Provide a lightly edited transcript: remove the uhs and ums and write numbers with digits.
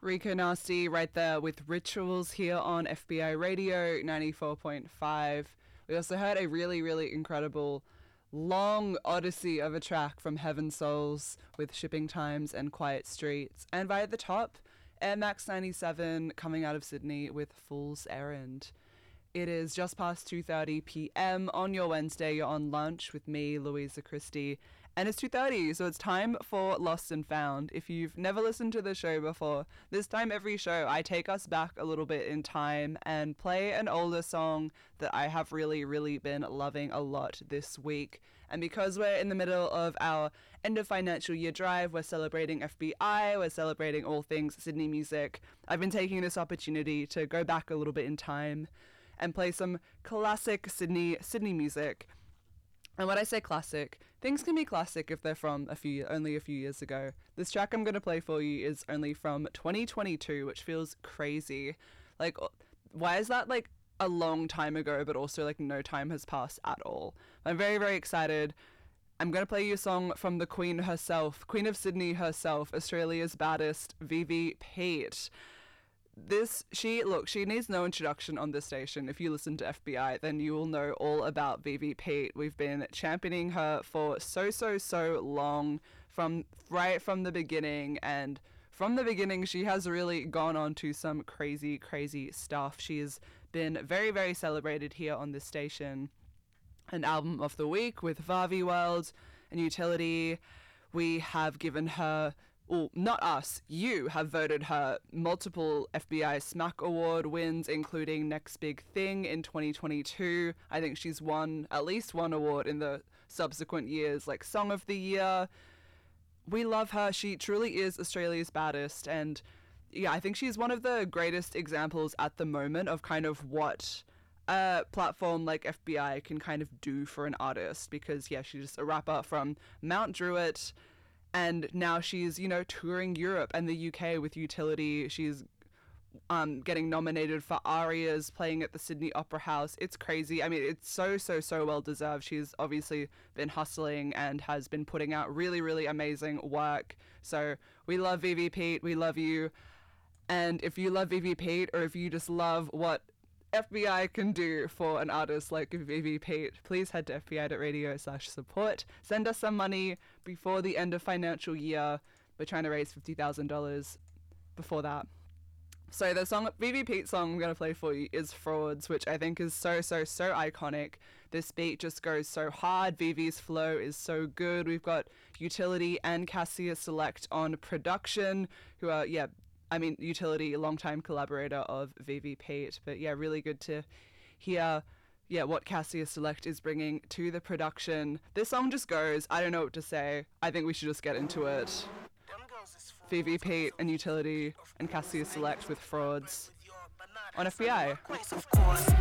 Rico Nasty right there with Rituals here on FBI Radio 94.5. We also heard a really, really incredible long odyssey of a track from Heaven Souls with Shipping Times and Quiet Streets. And right at the top, Air Max 97 coming out of Sydney with Fool's Errand. It is just past 2:30 p.m. on your Wednesday. You're on lunch with me, Louisa Christie, and it's 2:30, so it's time for Lost and Found. If you've never listened to the show before, this time every show I take us back a little bit in time and play an older song that I have really, really been loving a lot this week. And because we're in the middle of our end of financial year drive, we're celebrating FBI, we're celebrating all things Sydney music, I've been taking this opportunity to go back a little bit in time and play some classic Sydney music. And when I say classic, things can be classic if they're from only a few years ago. This track I'm going to play for you is only from 2022, which feels crazy. Like, why is that like a long time ago, but also like no time has passed at all? I'm very, very excited. I'm going to play you a song from the Queen herself, Queen of Sydney herself, Australia's baddest, Vivi Pate. She needs no introduction on this station. If you listen to FBI, then you will know all about Vivi Pate. We've been championing her for so long, right from the beginning, and from the beginning she has really gone on to some crazy stuff. She has been very, very celebrated here on this station. An album of the week with Vavi World and Utility. We have given her, well, not us, you have voted her multiple FBI Smack Award wins, including Next Big Thing in 2022. I think she's won at least one award in the subsequent years, like Song of the Year. We love her. She truly is Australia's baddest. And yeah, I think she's one of the greatest examples at the moment of kind of what a platform like FBI can kind of do for an artist. Because yeah, she's a rapper from Mount Druitt. And now she's, touring Europe and the UK with Utility. She's getting nominated for ARIAs, playing at the Sydney Opera House. It's crazy. I mean, it's so well deserved. She's obviously been hustling and has been putting out really, really amazing work. So we love Vivi Pate. We love you. And if you love Vivi Pate, or if you just love what FBI can do for an artist like Vivi Pate, please head to fbi.radio/support. Send us some money before the end of financial year. We're trying to raise $50,000 before that. So the Vivi Pate song I'm going to play for you is Frauds, which I think is so iconic. This beat just goes so hard. Vivi's flow is so good. We've got Utility and Cassia Select on production, who are, Utility, a longtime collaborator of Vivi Pate. But yeah, really good to hear what Cassia Select is bringing to the production. This song just goes, I don't know what to say. I think we should just get into it. Vivi Pate and Utility and Cassia Select with Frauds on FBI. Of course,